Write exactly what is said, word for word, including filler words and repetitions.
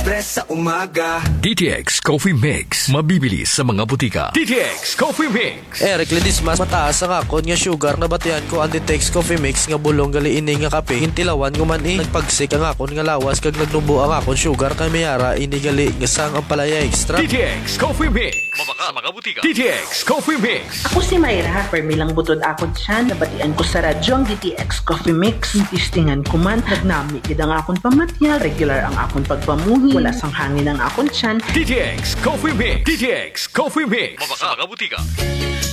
libre sa umaga. D T X Coffee Mix. Mabibili sa mga butika. D T X Coffee Mix. Eric Ledis mas mataas ang akon nga sugar na batian ko ang D T X Coffee Mix nga bulong gali ini nga kape. Hintilawan ko man eh. Nagpagsik ang akon nga lawas kag nagnubo ang akon sugar kay mayara ini gali nga sang ang palaya extra. D T X Coffee Mix. Mabaka mga butika. D T X Coffee Mix. Ako si Mayra, permilang butod ako dyan. Nabatian ko sa radyo ang D T X Coffee Mix. Tistingan ko man, nagnami kid ang akon pamatyal. Regular ang akon pagpamuhi. Wala sang hangin ang akon tiyan. D T X Coffee Mix. D T X Coffee Mix. Mabaka mga butika.